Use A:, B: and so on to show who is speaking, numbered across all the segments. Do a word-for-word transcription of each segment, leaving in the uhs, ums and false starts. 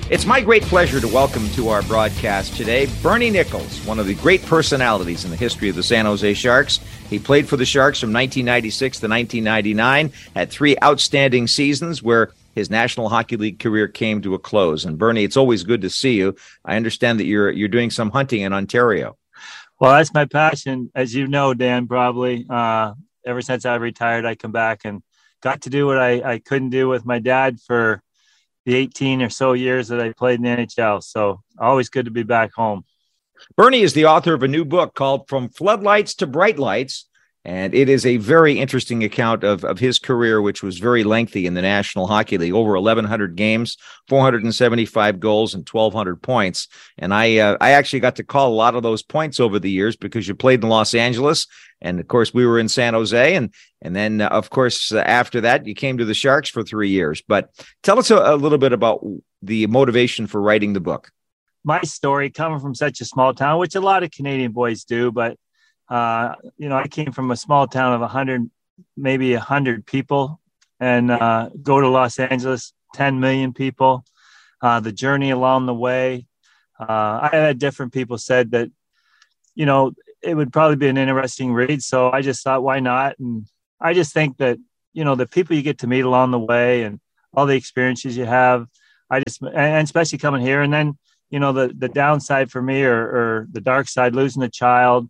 A: It's my great pleasure to welcome to our broadcast today Bernie Nicholls, one of the great personalities in the history of the San Jose Sharks. He played for the Sharks from nineteen ninety-six to nineteen ninety-nine, had three outstanding seasons where his National Hockey League career came to a close. And Bernie, it's always good to see you. I understand that you're you're doing some hunting in Ontario.
B: Well, that's my passion, as you know, Dan, probably. Uh, ever since I retired, I come back and got to do what I, I couldn't do with my dad for the eighteen or so years that I played in the N H L. So always good to be back home.
A: Bernie is the author of a new book called From Floodlights to Bright Lights, and it is a very interesting account of, of his career, which was very lengthy in the National Hockey League, over eleven hundred games, four hundred seventy-five goals, and twelve hundred points. And I uh, I actually got to call a lot of those points over the years because you played in Los Angeles, and of course we were in San Jose, and and then uh, of course uh, after that you came to the Sharks for three years. But tell us a, a little bit about the motivation for writing the book.
B: My story, coming from such a small town, which a lot of Canadian boys do, but Uh, you know, I came from a small town of one hundred, maybe one hundred people, and uh, go to Los Angeles, ten million people. Uh, the journey along the way, uh, I had different people said that, you know, it would probably be an interesting read. So I just thought, why not? And I just think that, you know, the people you get to meet along the way and all the experiences you have, I just, and especially coming here. And then, you know, the, the downside for me or, or the dark side, losing a child,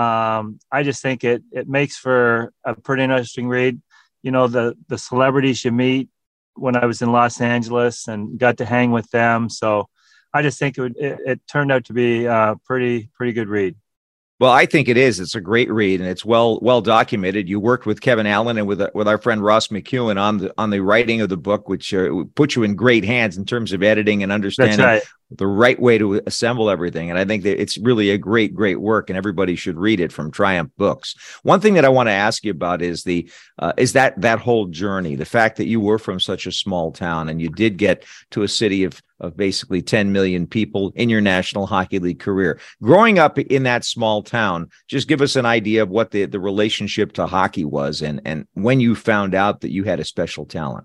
B: Um, I just think it it makes for a pretty interesting read. You know, the the celebrities you meet when I was in Los Angeles and got to hang with them. So I just think it would, it, it turned out to be a pretty pretty good read.
A: Well, I think it is. It's a great read, and it's well well documented. You worked with Kevin Allen and with uh, with our friend Ross McEwen on the on the writing of the book, which uh, put you in great hands in terms of editing and understanding
B: That's right.
A: the right way to assemble everything. And I think that it's really a great, great work, and everybody should read it from Triumph Books. One thing that I want to ask you about is the uh, is that that whole journey, the fact that you were from such a small town and you did get to a city of of basically ten million people in your National Hockey League career. Growing up in that small town, just give us an idea of what the, the relationship to hockey was and, and when you found out that you had a special talent.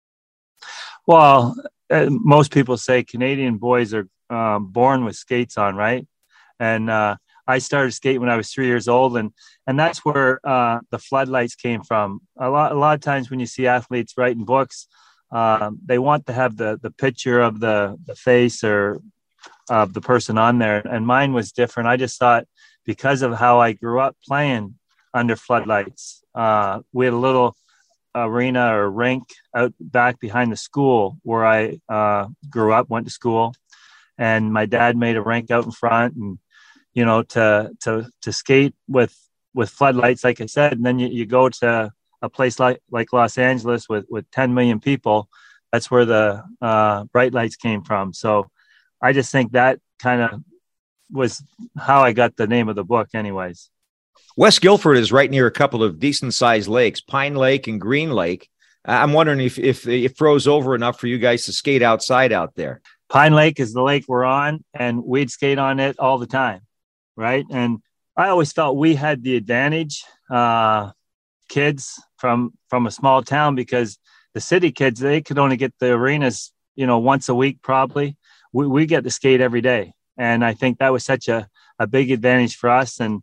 B: Well, uh, most people say Canadian boys are um, born with skates on, right? And uh, I started skating when I was three years old, and and that's where uh, the floodlights came from. A lot, a lot of times when you see athletes writing books, um, they want to have the the picture of the the face or of the person on there, and mine was different. I just thought because of how I grew up playing under floodlights, uh, we had a little arena or rink out back behind the school where I uh, grew up, went to school, and my dad made a rink out in front, and you know, to to to skate with with floodlights, like I said, and then you, you go to a place like like Los Angeles with with ten million people. That's where the uh, bright lights came from. So I just think that kind of was how I got the name of the book, anyways.
A: West Guilford is right near a couple of decent-sized lakes, Pine Lake and Green Lake. I'm wondering if, if it froze over enough for you guys to skate outside out there.
B: Pine Lake is the lake we're on, and we'd skate on it all the time, right? And I always felt we had the advantage, uh, kids from from a small town, because the city kids, they could only get the arenas, you know, once a week probably. We, we get to skate every day, and I think that was such a, a big advantage for us. And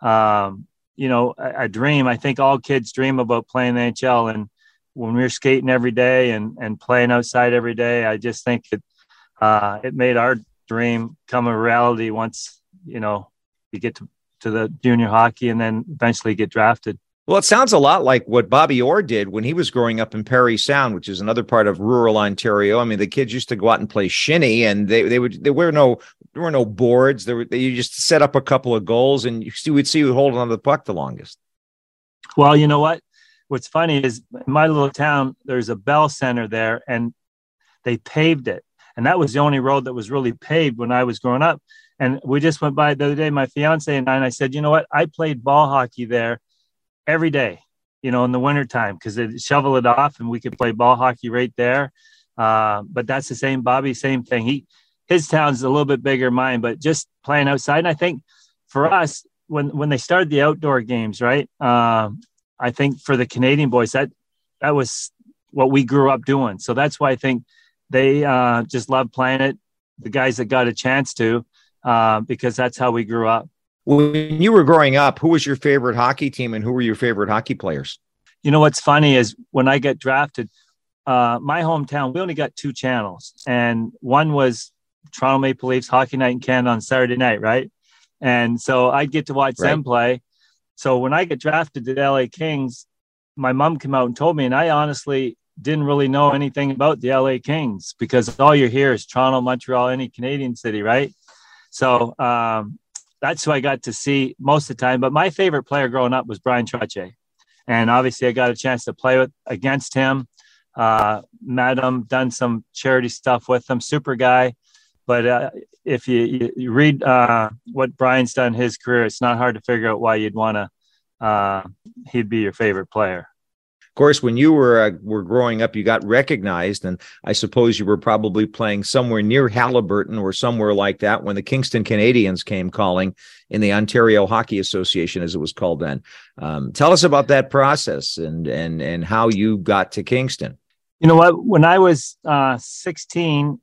B: Um, you know, a, a dream. I think all kids dream about playing the N H L. And when we were skating every day and, and playing outside every day, I just think it, uh, it made our dream come a reality once, you know, you get to, to the junior hockey and then eventually get drafted.
A: Well, it sounds a lot like what Bobby Orr did when he was growing up in Parry Sound, which is another part of rural Ontario. I mean, the kids used to go out and play shinny, and they they would there were no there were no boards. There were they, you just set up a couple of goals, and you see we'd see who holding on to the puck the longest.
B: Well, you know what? What's funny is in my little town, there's a Bell Center there, and they paved it, and that was the only road that was really paved when I was growing up. And we just went by the other day, my fiance and I, and I said, you know what? I played ball hockey there every day, you know, in the wintertime, because they'd shovel it off and we could play ball hockey right there. Uh, but that's the same, Bobby, same thing. He, his town's a little bit bigger than mine, but just playing outside. And I think for us, when, when they started the outdoor games, right. Um, I think for the Canadian boys, that, that was what we grew up doing. So that's why I think they uh, just love playing it. The guys that got a chance to, uh, because that's how we grew up.
A: When you were growing up, who was your favorite hockey team and who were your favorite hockey players?
B: You know, what's funny is when I got drafted, uh, my hometown, we only got two channels, and one was Toronto Maple Leafs Hockey Night in Canada on Saturday night, right? And so I'd get to watch
A: right.
B: them play. So when I get drafted to the L A Kings, my mom came out and told me, and I honestly didn't really know anything about the L A Kings because all you hear is Toronto, Montreal, any Canadian city, right? So um, that's who I got to see most of the time. But my favorite player growing up was Brian Trottier. And obviously I got a chance to play with against him, uh, met him, done some charity stuff with him, super guy. But uh, if you, you, you read uh, what Brian's done in his career, it's not hard to figure out why you'd want to, uh, he'd be your favorite player.
A: Of course, when you were uh, were growing up, you got recognized, and I suppose you were probably playing somewhere near Haliburton or somewhere like that when the Kingston Canadians came calling in the Ontario Hockey Association, as it was called then. Um, tell us about that process and and and how you got to Kingston.
B: You know what? When I was uh, sixteen,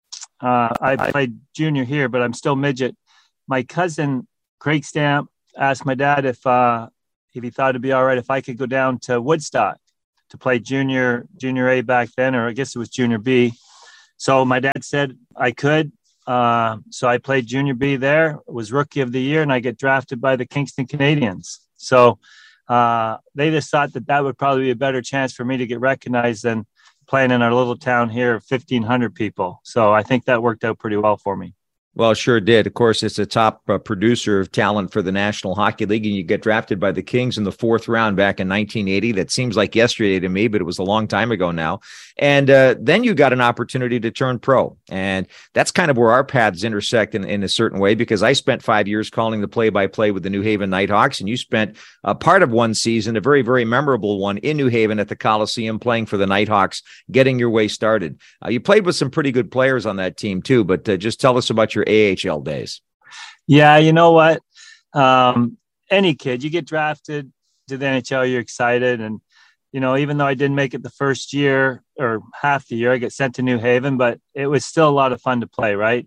B: uh, I played junior here, but I'm still midget. My cousin, Craig Stamp, asked my dad if uh, if he thought it'd be all right if I could go down to Woodstock to play junior, junior A back then, or I guess it was junior B. So my dad said I could. Uh, so I played junior B there, was rookie of the year, and I get drafted by the Kingston Canadians. So uh, they just thought that that would probably be a better chance for me to get recognized than playing in our little town here of fifteen hundred people. So I think that worked out pretty well for me.
A: Well, sure did. Of course, it's a top uh, producer of talent for the National Hockey League, and you get drafted by the Kings in the fourth round back in nineteen eighty. That seems like yesterday to me, but it was a long time ago now. And uh, then you got an opportunity to turn pro, and that's kind of where our paths intersect in, in a certain way, because I spent five years calling the play-by-play with the New Haven Nighthawks, and you spent a part of one season, a very, very memorable one, in New Haven at the Coliseum playing for the Nighthawks, getting your way started. Uh, you played with some pretty good players on that team too, but uh, just tell us about your A H L days.
B: Yeah, you know what? Um, any kid, you get drafted to the N H L, you're excited. And, you know, even though I didn't make it the first year or half the year, I get sent to New Haven, but it was still a lot of fun to play, right?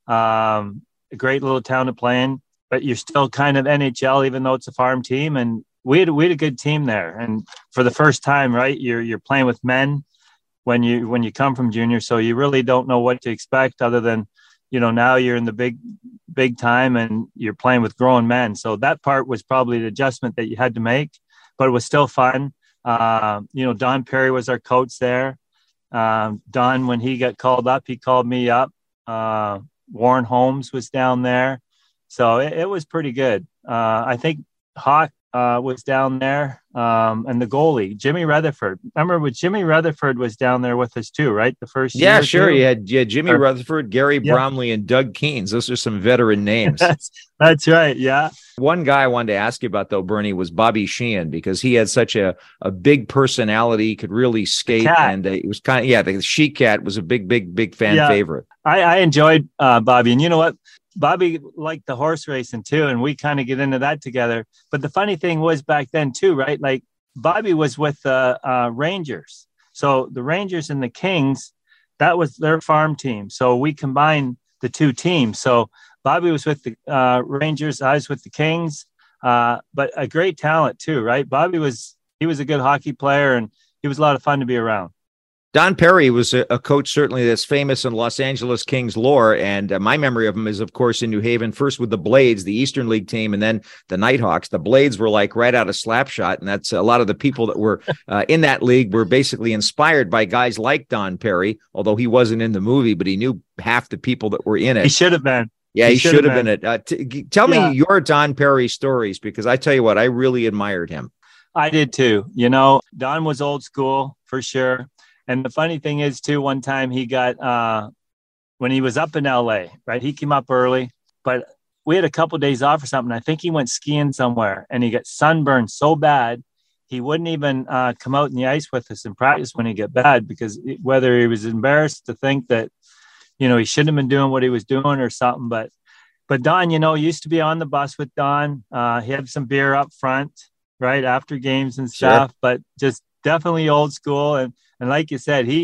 B: Um, a great little town to play in, but you're still kind of N H L, even though it's a farm team. And we had, we had a good team there. And for the first time, right, you're, you're playing with men when you, when you come from junior. So you really don't know what to expect other than, you know, now you're in the big, big time and you're playing with grown men. So that part was probably the adjustment that you had to make, but it was still fun. Uh, you know, Don Perry was our coach there. Um, Don, when he got called up, he called me up. Uh, Warren Holmes was down there. So it, it was pretty good. Uh, I think Hawk uh, was down there. Um, and the goalie, Jimmy Rutherford. Remember when Jimmy Rutherford was down there with us too, right? The first
A: yeah,
B: year.
A: sure.
B: Too?
A: You had, you had Jimmy or, Rutherford, Gary
B: yeah.
A: Bromley, and Doug Keynes. Those are some veteran names.
B: that's, that's right. Yeah.
A: One guy I wanted to ask you about, though, Bernie, was Bobby Sheehan, because he had such a, a big personality, could really skate. And uh, it was kind of, yeah, the She Cat was a big, big, big fan
B: yeah.
A: favorite.
B: I, I enjoyed uh, Bobby. And you know what? Bobby liked the horse racing too, and we kind of get into that together. But the funny thing was back then too, right? Like Bobby was with the uh, uh, Rangers. So the Rangers and the Kings, that was their farm team. So we combined the two teams. So Bobby was with the uh, Rangers, I was with the Kings, uh, but a great talent too, right? Bobby was, he was a good hockey player, and he was a lot of fun to be around.
A: Don Perry was a, a coach certainly that's famous in Los Angeles Kings lore, and uh, my memory of him is, of course, in New Haven, first with the Blades, the Eastern League team, and then the Nighthawks. The Blades were like right out of Slapshot, and that's a lot of the people that were uh, in that league were basically inspired by guys like Don Perry, although he wasn't in the movie, but he knew half the people that were in it.
B: He should have been.
A: Yeah, he, he should have been, been it. Uh, t- tell
B: yeah.
A: me your Don Perry stories, because I tell you what, I really admired him.
B: I did too. You know, Don was old school for sure. And the funny thing is, too, one time he got, uh, when he was up in L A, right, he came up early, but we had a couple of days off or something. I think he went skiing somewhere, and he got sunburned so bad, he wouldn't even uh, come out in the ice with us in practice when he got bad, because whether he was embarrassed to think that, you know, he shouldn't have been doing what he was doing or something. But, but Don, you know, used to be on the bus with Don. Uh, he had some beer up front, right, after games and stuff, sure. But just definitely old school. And, And like you said, he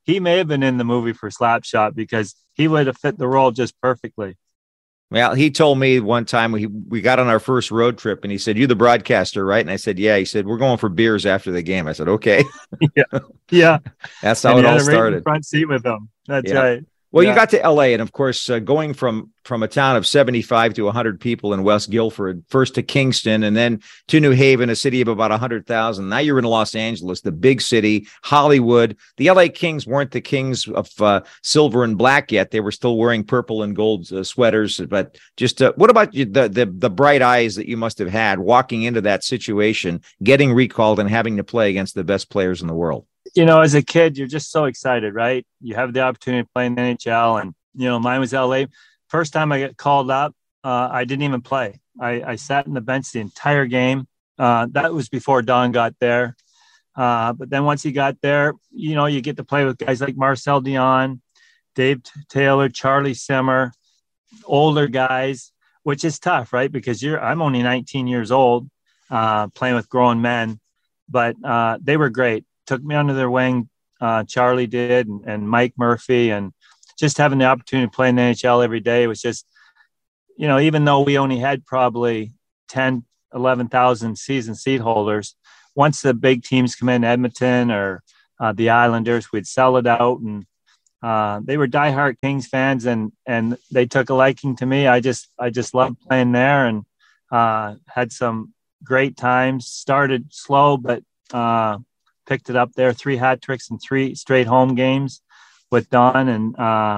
B: he may have been in the movie for Slapshot because he would have fit the role just perfectly.
A: Well, he told me one time we we got on our first road trip and he said, "You're the broadcaster, right?" And I said, "Yeah." He said, "We're going for beers after the game." I said, "Okay."
B: yeah. Yeah.
A: That's how and it all started.
B: Front seat with them. That's
A: yeah.
B: right.
A: Well,
B: yeah.
A: you got to L A, and of course, uh, going from from a town of seventy-five to one hundred people in West Guilford, first to Kingston, and then to New Haven, a city of about one hundred thousand. Now you're in Los Angeles, the big city, Hollywood. The L A Kings weren't the Kings of uh, silver and black yet. They were still wearing purple and gold uh, sweaters. But just uh, what about you, the, the the bright eyes that you must have had walking into that situation, getting recalled and having to play against the best players in the world?
B: You know, as a kid, you're just so excited, right? You have the opportunity to play in the N H L, and, you know, mine was L A. First time I got called up, uh, I didn't even play. I, I sat in the bench the entire game. Uh, that was before Don got there. Uh, but then once he got there, you know, you get to play with guys like Marcel Dionne, Dave Taylor, Charlie Simmer, older guys, which is tough, right? Because you're I'm only nineteen years old, uh, playing with grown men, but uh, they were great. Took me under their wing. Uh, Charlie did, and, and Mike Murphy, and just having the opportunity to play in the N H L every day was just, you know, even though we only had probably ten, eleven thousand season seat holders, once the big teams come in, Edmonton or uh, the Islanders, we'd sell it out, and uh, they were diehard Kings fans, and and they took a liking to me. I just I just loved playing there, and uh, had some great times. Started slow, but uh, picked it up there. Three hat tricks and three straight home games with Don, and uh,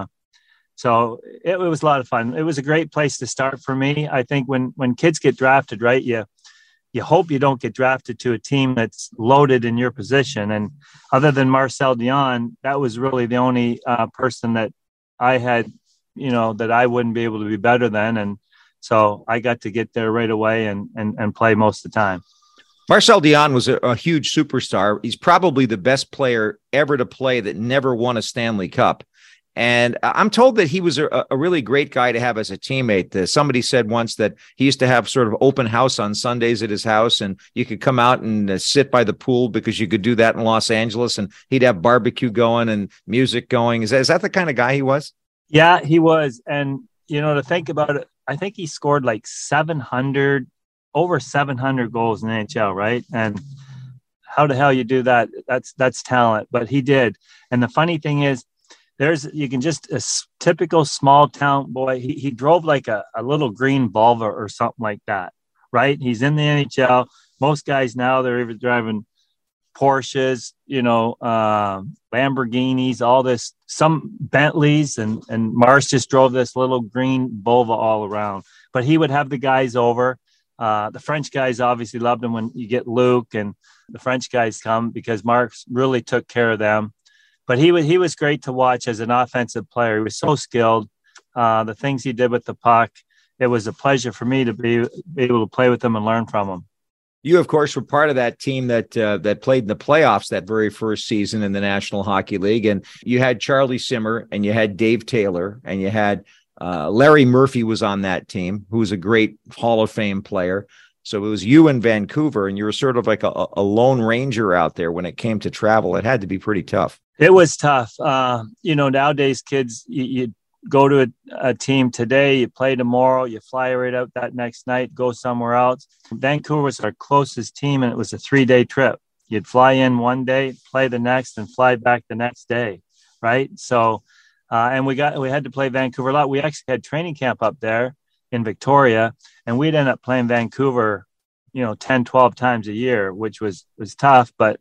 B: so it, it was a lot of fun. It was a great place to start for me. I think when when kids get drafted, right, you you hope you don't get drafted to a team that's loaded in your position. And other than Marcel Dionne, that was really the only uh, person that I had, you know, that I wouldn't be able to be better than. And so I got to get there right away and and, and play most of the time.
A: Marcel Dionne was a, a huge superstar. He's probably the best player ever to play that never won a Stanley Cup. And I'm told that he was a, a really great guy to have as a teammate. Uh, somebody said once that he used to have sort of open house on Sundays at his house, and you could come out and uh, sit by the pool because you could do that in Los Angeles, and he'd have barbecue going and music going. Is that, is that the kind of guy he was?
B: Yeah, he was. And, you know, to think about it, I think he scored like seven hundred, over seven hundred goals in the N H L, right? And how the hell you do that? That's, that's talent, but he did. And the funny thing is, There's, you can just, a typical small town boy. He he drove like a, a little green Volvo or something like that, right? He's in the N H L. Most guys now, they're even driving Porsches, you know, uh, Lamborghinis, all this, some Bentleys, and, and Mars just drove this little green Volvo all around. But he would have the guys over. Uh, the French guys obviously loved him when you get Luke, and the French guys come because Marks really took care of them. But he was he was great to watch as an offensive player. He was so skilled. Uh, the things he did with the puck, it was a pleasure for me to be, be able to play with him and learn from him.
A: You, of course, were part of that team that uh, that played in the playoffs that very first season in the National Hockey League. And you had Charlie Simmer, and you had Dave Taylor, and you had uh, Larry Murphy was on that team, who was a great Hall of Fame player. So it was you in Vancouver, and you were sort of like a, a lone ranger out there when it came to travel. It had to be pretty tough.
B: It was tough. Uh, you know, nowadays, kids, you, you go to a, a team today, you play tomorrow, you fly right out that next night, go somewhere else. Vancouver was our closest team, and it was a three-day trip. You'd fly in one day, play the next, and fly back the next day, right? So, uh, and we got we had to play Vancouver a lot. We actually had training camp up there in Victoria, and we'd end up playing Vancouver, you know, ten, twelve times a year, which was was tough, but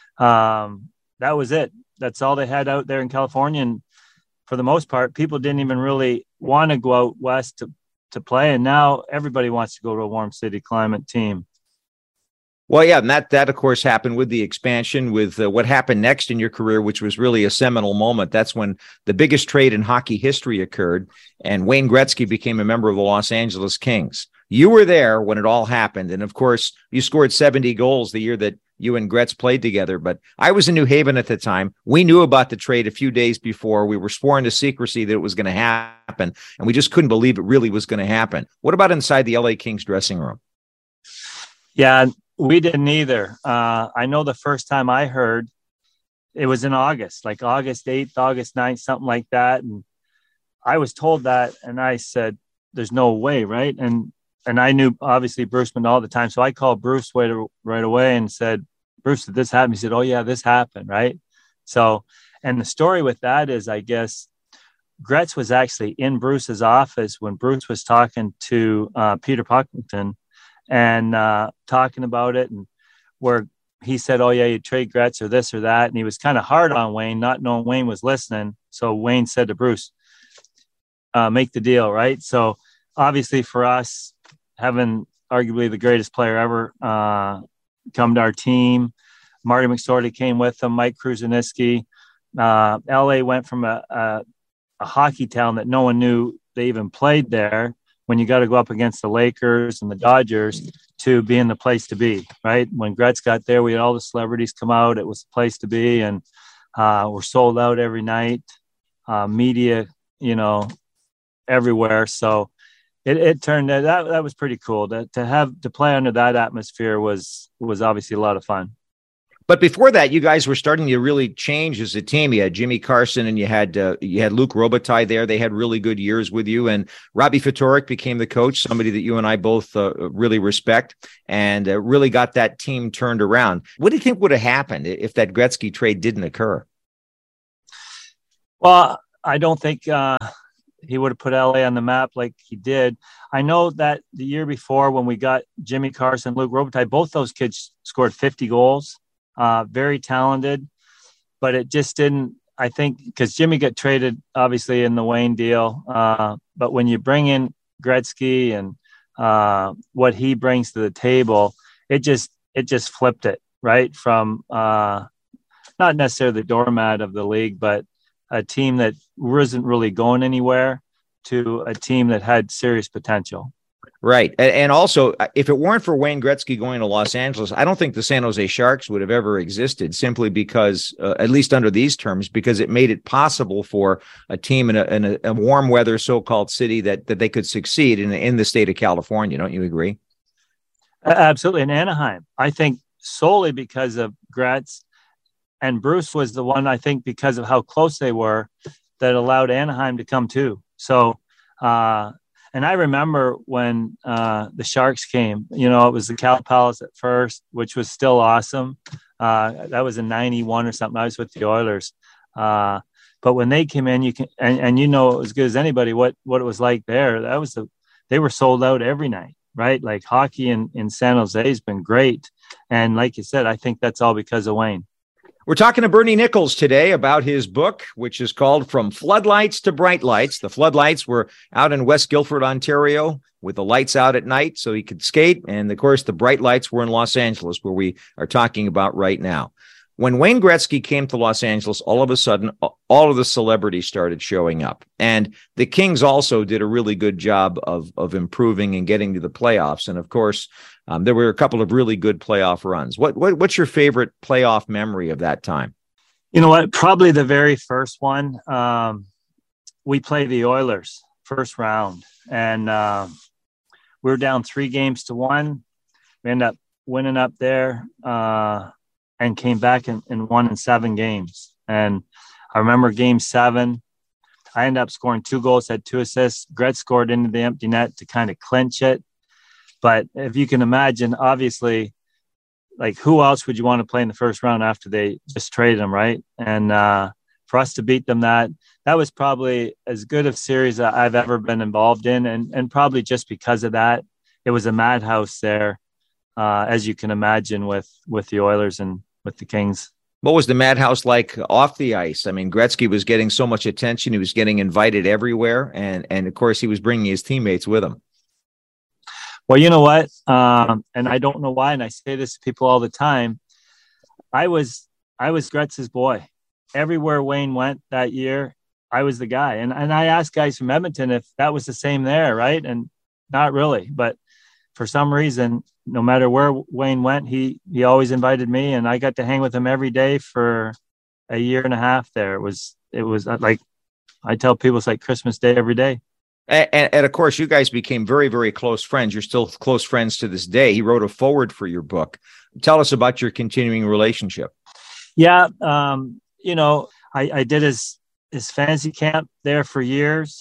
B: um, that was it. That's all they had out there in California. And for the most part, people didn't even really want to go out west to, to play. And now everybody wants to go to a warm city climate team.
A: Well, yeah, and that, that of course, happened with the expansion, with uh, what happened next in your career, which was really a seminal moment. That's when the biggest trade in hockey history occurred, and Wayne Gretzky became a member of the Los Angeles Kings. You were there when it all happened, and of course, you scored seventy goals the year that you and Gretz played together. But I was in New Haven at the time. We knew about the trade a few days before. We were sworn to secrecy that it was going to happen, and we just couldn't believe it really was going to happen. What about inside the L A Kings dressing room?
B: Yeah, we didn't either. Uh, I know the first time I heard, it was in August, like August eighth, August ninth, something like that. And I was told that, and I said, there's no way, right? And and I knew, obviously, Bruce Boudreau all the time. So I called Bruce right, right away and said, Bruce, did this happen? He said, oh, yeah, this happened, right? So, and the story with that is, I guess, Gretz was actually in Bruce's office when Bruce was talking to uh, Peter Pocklington and uh, talking about it, and where he said, oh, yeah, you trade Gretz or this or that. And he was kind of hard on Wayne, not knowing Wayne was listening. So Wayne said to Bruce, uh, make the deal, right? So obviously for us, having arguably the greatest player ever uh, come to our team, Marty McSorley came with them, Mike Kruseniski. Uh, L A went from a, a, a hockey town that no one knew they even played there, when you got to go up against the Lakers and the Dodgers, to being the place to be, right? When Gretz got there, we had all the celebrities come out. It was the place to be, and uh, we're sold out every night. Uh, media, you know, everywhere. So it, it turned that that was pretty cool. To, to have to play under that atmosphere was was obviously a lot of fun.
A: But before that, you guys were starting to really change as a team. You had Jimmy Carson and you had uh, you had Luc Robitaille there. They had really good years with you. And Robbie Ftorek became the coach, somebody that you and I both uh, really respect, and uh, really got that team turned around. What do you think would have happened if that Gretzky trade didn't occur?
B: Well, I don't think uh, he would have put L A on the map like he did. I know that the year before, when we got Jimmy Carson, Luc Robitaille, both those kids scored fifty goals. Uh, very talented, but it just didn't, I think, because Jimmy got traded, obviously, in the Wayne deal. Uh, but when you bring in Gretzky and uh, what he brings to the table, it just, it just flipped it, right? From uh, not necessarily the doormat of the league, but a team that wasn't really going anywhere to a team that had serious potential.
A: Right. And also, if it weren't for Wayne Gretzky going to Los Angeles, I don't think the San Jose Sharks would have ever existed, simply because, uh, at least under these terms, because it made it possible for a team in a, in a, a warm weather so-called city that, that they could succeed in, in the state of California. Don't you agree?
B: Absolutely. In Anaheim, I think solely because of Gretz, and Bruce was the one, I think, because of how close they were, that allowed Anaheim to come too. So, uh, And I remember when uh, the Sharks came, you know, it was the Cal Palace at first, which was still awesome. Uh, that was in ninety-one or something. I was with the Oilers. Uh, but when they came in, you can, and, and you know, as good as anybody, what, what it was like there. That was the, they were sold out every night, right? Like hockey in, in San Jose has been great. And like you said, I think that's all because of Wayne.
A: We're talking to Bernie Nicholls today about his book, which is called From Floodlights to Bright Lights. The floodlights were out in West Guilford, Ontario, with the lights out at night so he could skate. And of course, the bright lights were in Los Angeles, where we are talking about right now. When Wayne Gretzky came to Los Angeles, all of a sudden, all of the celebrities started showing up. And the Kings also did a really good job of, of improving and getting to the playoffs. And of course, um, there were a couple of really good playoff runs. What, what What's your favorite playoff memory of that time?
B: You know what? Probably the very first one. Um, we played the Oilers first round, and uh, we were down three games to one. We ended up winning up there. Uh, and came back and, and won in seven games. And I remember game seven, I ended up scoring two goals, had two assists. Gretz scored into the empty net to kind of clinch it. But if you can imagine, obviously, like, who else would you want to play in the first round after they just traded him, right? And uh, for us to beat them, that that was probably as good of series that I've ever been involved in. And, and probably just because of that, it was a madhouse there. Uh, as you can imagine, with with the Oilers and with the Kings.
A: What was the madhouse like off the ice? I mean, Gretzky was getting so much attention. He was getting invited everywhere. And, and of course, he was bringing his teammates with him.
B: Well, you know what? Um, and I don't know why, and I say this to people all the time. I was I was Gretz's boy. Everywhere Wayne went that year, I was the guy. And, and I asked guys from Edmonton if that was the same there, right? And not really. But for some reason, no matter where Wayne went, he he always invited me, and I got to hang with him every day for a year and a half there. It was it was like, I tell people, it's like Christmas Day every day.
A: And, and, and of course, you guys became very, very close friends. You're still close friends to this day. He wrote a foreword for your book. Tell us about your continuing relationship.
B: Yeah, um, you know, I, I did his, his fantasy camp there for years.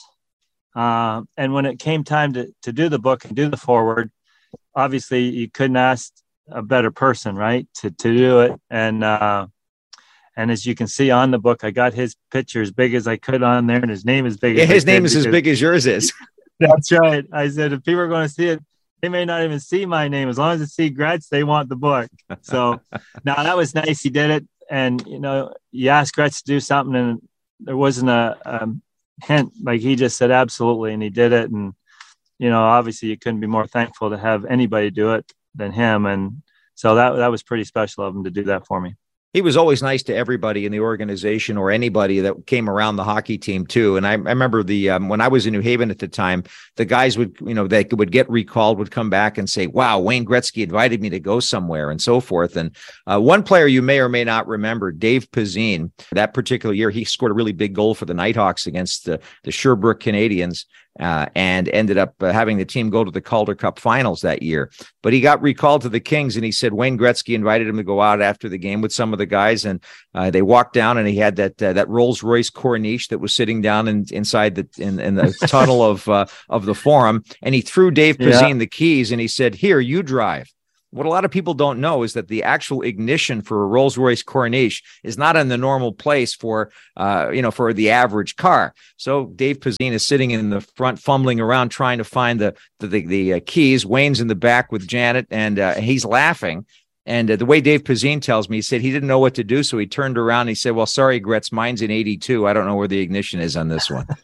B: Uh, and when it came time to, to do the book and do the forward, obviously you couldn't ask a better person, right, to, to do it. And, uh, and as you can see on the book, I got his picture as big as I could on there, and his name as big
A: yeah,
B: as
A: his
B: I
A: name
B: could
A: is as big as yours is.
B: That's right. I said, if people are going to see it, they may not even see my name. As long as they see Gretz, they want the book. So now that was nice. He did it. And, you know, you asked Gretz to do something and there wasn't a, a hint. Like he just said, absolutely. And he did it. And, you know, obviously you couldn't be more thankful to have anybody do it than him. And so that, that was pretty special of him to do that for me.
A: He was always nice to everybody in the organization or anybody that came around the hockey team too. And I, I remember the um, when I was in New Haven at the time, the guys would, you know, they would get recalled, would come back and say, wow, Wayne Gretzky invited me to go somewhere and so forth. And uh, one player you may or may not remember, Dave Pazine, that particular year, he scored a really big goal for the Nighthawks against the, the Sherbrooke Canadians. Uh, and ended up uh, having the team go to the Calder Cup finals that year. But he got recalled to the Kings, and he said Wayne Gretzky invited him to go out after the game with some of the guys, and uh, they walked down, and he had that uh, that Rolls Royce Corniche that was sitting down in, inside the in, in the tunnel of uh, of the Forum, and he threw Dave Pazine yeah. the keys, and he said, "Here, you drive." What a lot of people don't know is that the actual ignition for a Rolls-Royce Corniche is not in the normal place for, uh, you know, for the average car. So Dave Pazine is sitting in the front, fumbling around, trying to find the the, the, the uh, keys. Wayne's in the back with Janet, and uh, he's laughing. And uh, the way Dave Pazine tells me, he said he didn't know what to do, so he turned around and he said, "Well, sorry, Gretz, mine's in eighty-two. I don't know where the ignition is on this one."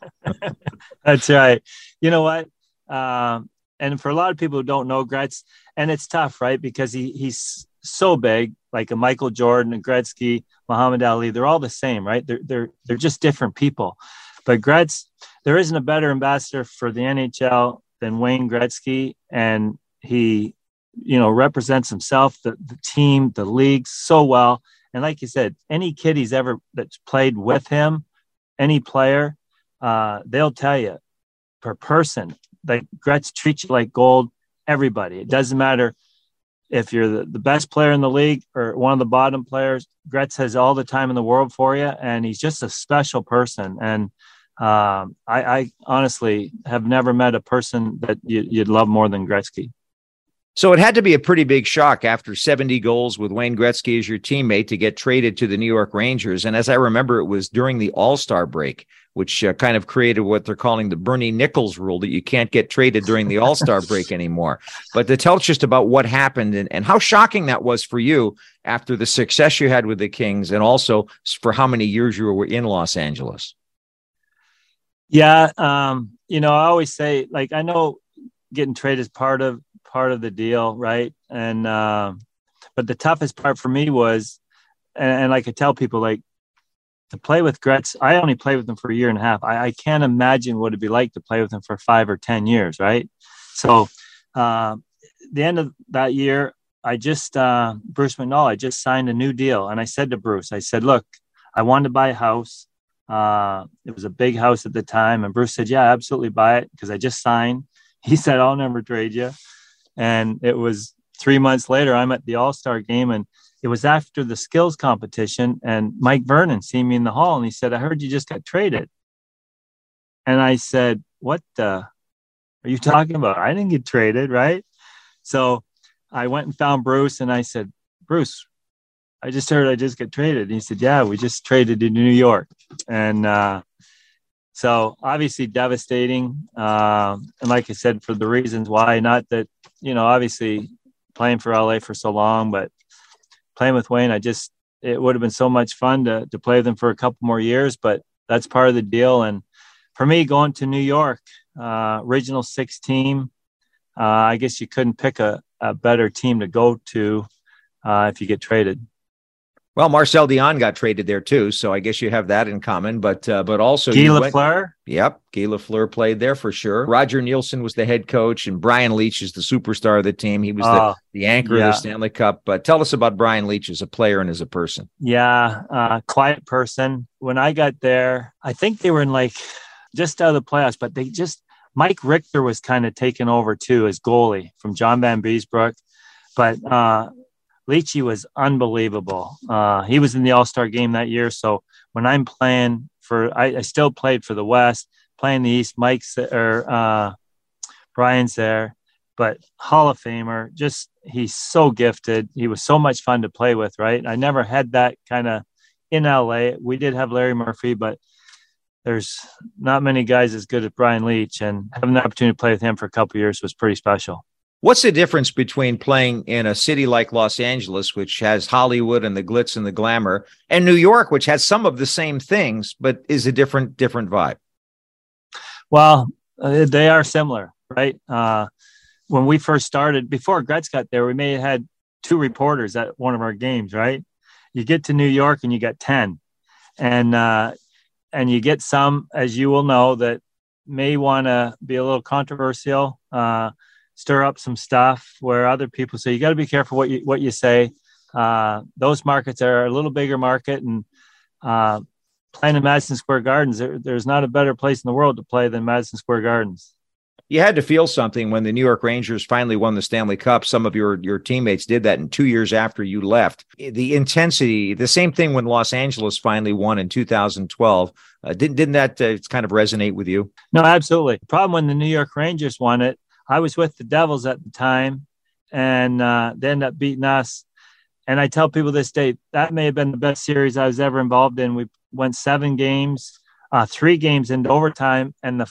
B: That's right. You know what? Um, and for a lot of people who don't know Gretz, and it's tough, right? Because he he's so big, like a Michael Jordan, a Gretzky, Muhammad Ali. They're all the same, right? They're they're they're just different people. But Gretz, there isn't a better ambassador for the N H L than Wayne Gretzky, and he, you know, represents himself, the, the team, the league so well. And like you said, any kid he's ever that's played with him, any player, uh, they'll tell you per person, like Gretz treats you like gold. Everybody. It doesn't matter if you're the, the best player in the league or one of the bottom players. Gretz has all the time in the world for you, and he's just a special person. And um, I, I honestly have never met a person that you, you'd love more than Gretzky.
A: So it had to be a pretty big shock after seventy goals with Wayne Gretzky as your teammate to get traded to the New York Rangers. And as I remember, it was during the All-Star break, which uh, kind of created what they're calling the Bernie Nichols rule, that you can't get traded during the All-Star break anymore. But to tell us just about what happened and, and how shocking that was for you after the success you had with the Kings, and also for how many years you were in Los Angeles.
B: Yeah. Um, you know, I always say, like, I know getting traded is part of, part of the deal. Right. And, uh, but the toughest part for me was, and, and like I tell people, like, to play with Gretz, I only played with him for a year and a half. I, I can't imagine what it'd be like to play with him for five or ten years. Right. So, uh, the end of that year, I just, uh, Bruce McNall, I just signed a new deal. And I said to Bruce, I said, look, I wanted to buy a house. Uh, it was a big house at the time. And Bruce said, yeah, absolutely buy it, because I just signed. He said, I'll never trade you. And it was three months later, I'm at the All-Star game, and it was after the skills competition, and Mike Vernon seen me in the hall, and he said, I heard you just got traded. And I said, what the are you talking about? I didn't get traded, right? So I went and found Bruce, and I said, Bruce, I just heard I just got traded. And he said, yeah, we just traded to New York. And uh, so obviously devastating. Uh, and like I said, for the reasons why, not that, you know, obviously playing for L A for so long, but playing with Wayne, I just, it would have been so much fun to to play with him for a couple more years, but that's part of the deal. And for me, going to New York, uh, Regional Six team, uh, I guess you couldn't pick a, a better team to go to uh, if you get traded.
A: Well, Marcel Dion got traded there too, so I guess you have that in common. But uh, but also,
B: Guy Lafleur.
A: Went, yep, Guy Lafleur played there for sure. Roger Nielsen was the head coach, and Brian Leetch is the superstar of the team. He was
B: uh,
A: the, the anchor yeah. of the Stanley Cup. But tell us about Brian Leetch as a player and as a person.
B: Yeah, uh, quiet person. When I got there, I think they were in like just out of the playoffs, but they just Mike Richter was kind of taking over too as goalie from John Van Beesbrook, but. Uh, Leachy was unbelievable. Uh, he was in the All-Star game that year. So when I'm playing for, I, I still played for the West, playing the East. Mike's or uh, Brian's there, but Hall of Famer. Just he's so gifted. He was so much fun to play with. Right, I never had that kind of in L A. We did have Larry Murphy, but there's not many guys as good as Brian Leetch, and having the opportunity to play with him for a couple of years was pretty special.
A: What's the difference between playing in a city like Los Angeles, which has Hollywood and the glitz and the glamour, and New York, which has some of the same things, but is a different, different vibe?
B: Well, uh, they are similar, right? Uh, when we first started, before Gretz got there, we may have had two reporters at one of our games, right? You get to New York and you got ten. And, uh, and you get some, as you will know, that may want to be a little controversial, uh, stir up some stuff where other people say, you got to be careful what you, what you say. Uh, those markets are a little bigger market, and uh, playing in Madison Square Gardens, there, there's not a better place in the world to play than Madison Square Gardens.
A: You had to feel something when the New York Rangers finally won the Stanley Cup. Some of your, your teammates did that in two years after you left. The intensity, the same thing when Los Angeles finally won in two thousand twelve. Uh, didn't, didn't that uh, kind of resonate with you?
B: No, absolutely. The problem when the New York Rangers won it, I was with the Devils at the time, and uh, they ended up beating us. And I tell people this day, that may have been the best series I was ever involved in. We went seven games, uh, three games into overtime, and the